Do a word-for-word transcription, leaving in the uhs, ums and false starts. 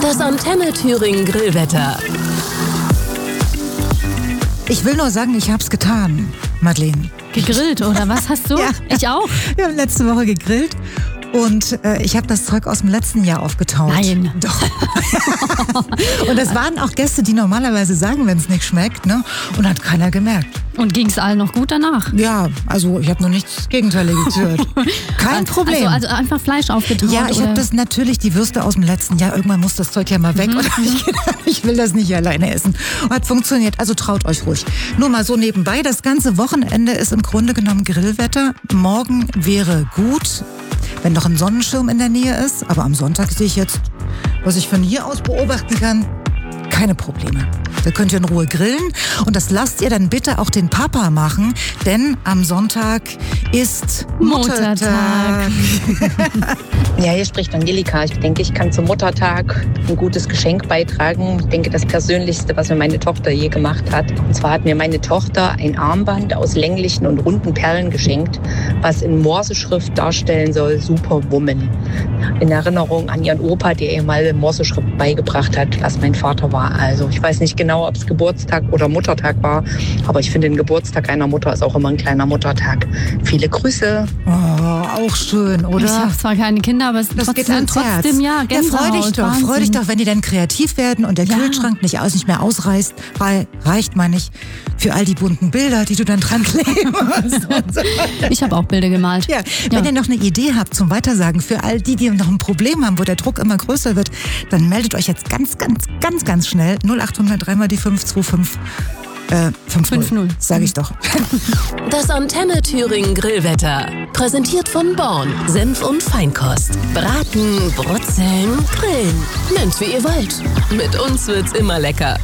Das Antenne Thüringen Grillwetter. Ich will nur sagen, ich hab's getan, Madeleine. Gegrillt, oder was hast du? Ja. Ich auch. Wir haben letzte Woche gegrillt und äh, ich habe das Zeug aus dem letzten Jahr aufgetaut. Nein. Doch. Und das waren auch Gäste, die normalerweise sagen, wenn es nicht schmeckt, ne? Und hat keiner gemerkt. Und ging es allen noch gut danach? Ja, also ich habe noch nichts Gegenteiliges gehört. Kein Problem. Also, also einfach Fleisch aufgetaut? Ja, ich habe das natürlich, die Würste aus dem letzten Jahr, irgendwann muss das Zeug ja mal weg. Mhm. Und ich, gedacht, ich will das nicht alleine essen. Und hat funktioniert, also traut euch ruhig. Nur mal so nebenbei, das ganze Wochenende ist im Grunde genommen Grillwetter. Morgen wäre gut, wenn noch ein Sonnenschirm in der Nähe ist. Aber am Sonntag sehe ich jetzt, was ich von hier aus beobachten kann, keine Probleme. Da könnt ihr in Ruhe grillen und das lasst ihr dann bitte auch den Papa machen, denn am Sonntag ist Muttertag. Muttertag. Ja, hier spricht Angelika. Ich denke, ich kann zum Muttertag ein gutes Geschenk beitragen. Ich denke, das Persönlichste, was mir meine Tochter je gemacht hat. Und zwar hat mir meine Tochter ein Armband aus länglichen und runden Perlen geschenkt, was in Morseschrift darstellen soll, Superwoman. In Erinnerung an ihren Opa, der ihr mal Morseschrift beigebracht hat, was mein Vater war. Also ich weiß nicht genau, ob es Geburtstag oder Muttertag war, aber ich finde, ein Geburtstag einer Mutter ist auch immer ein kleiner Muttertag. Viele Grüße. Oh, auch schön, oder? Ich habe zwar keine Kinder, aber es das trotzdem, geht ans trotzdem ja, ja, freu dich doch, Wahnsinn. freu dich doch, wenn die dann kreativ werden und der Ja. Kühlschrank nicht, aus, nicht mehr ausreißt, weil, reicht mal nicht für all die bunten Bilder, die du dann dran kleben musst. und so. Ich habe auch Bilder gemalt. Ja, wenn Ja. ihr noch eine Idee habt zum Weitersagen für all die, die noch ein Problem haben, wo der Druck immer größer wird, dann meldet euch jetzt ganz, ganz, ganz, ganz schnell null acht hundert drei mal die fünf zwei fünf äh, fünf null, fünf null. sag ich doch. Das Antenne Thüringen Grillwetter. Präsentiert von Born. Senf und Feinkost. Braten, brutzeln, grillen. Nennt's wie ihr wollt. Mit uns wird's immer lecker.